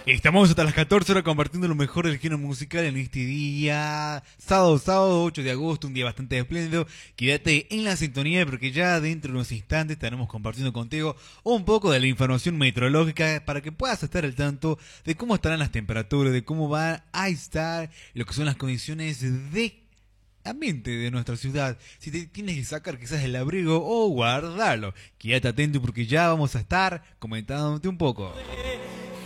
Estamos hasta las 14 horas compartiendo lo mejor del género musical en este día, sábado 8 de agosto, un día bastante espléndido. Quédate en la sintonía porque ya dentro de unos instantes estaremos compartiendo contigo un poco de la información meteorológica para que puedas estar al tanto de cómo estarán las temperaturas, de cómo va a estar lo que son las condiciones de ambiente de nuestra ciudad. Si te tienes que sacar quizás el abrigo o guardarlo, quédate atento porque ya vamos a estar comentándote un poco.